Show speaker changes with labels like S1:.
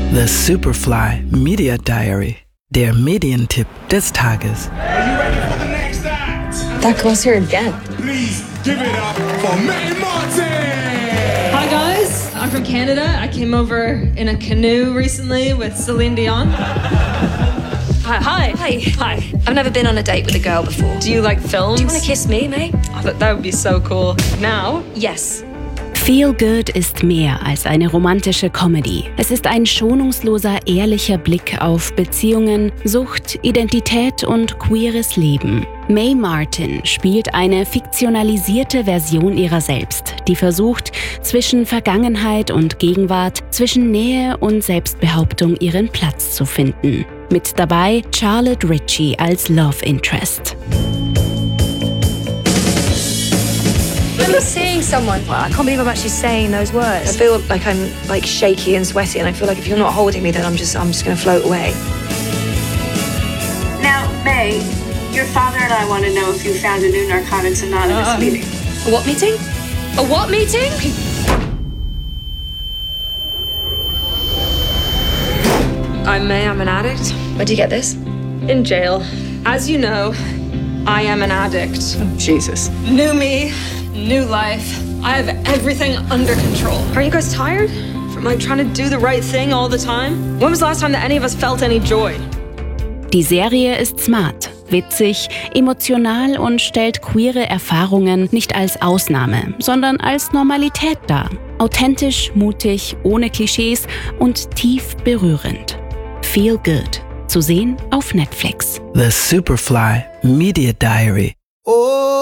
S1: The Superfly Media Diary, der Medientipp des Tages.
S2: Are you ready for the next act?
S3: That goes here again.
S2: Please give it up for May Martin!
S4: Hi guys, I'm from Canada. I came over in a canoe recently with Celine Dion. Hi.
S3: I've never been on a date with a girl before.
S4: Do you like films?
S3: Do you want to kiss me, mate?
S4: Oh, that would be so cool. Now?
S3: Yes.
S5: Feel Good ist mehr als eine romantische Comedy. Es ist ein schonungsloser, ehrlicher Blick auf Beziehungen, Sucht, Identität und queeres Leben. Mae Martin spielt eine fiktionalisierte Version ihrer selbst, die versucht, zwischen Vergangenheit und Gegenwart, zwischen Nähe und Selbstbehauptung ihren Platz zu finden. Mit dabei Charlotte Ritchie als Love Interest.
S3: I'm seeing someone. Well, I can't believe I'm actually saying those words. I feel like I'm shaky and sweaty, and I feel like if you're not holding me, then I'm just going to float away.
S6: Now, May, your father and I want to know if you found a new Narcotics Anonymous meeting.
S3: A what meeting? A what meeting? I'm May. I'm an addict. Where'd you get this?
S4: In jail. As you know, I am an addict.
S3: Oh, Jesus.
S4: New me, new life. I have everything under control. Aren't you guys tired? From trying to do the right thing all the time? When was the last time that any of us felt any joy?
S5: Die Serie ist smart, witzig, emotional und stellt queere Erfahrungen nicht als Ausnahme, sondern als Normalität dar. Authentisch, mutig, ohne Klischees und tief berührend. Feel Good. Zu sehen auf Netflix.
S1: The Superfly Media Diary.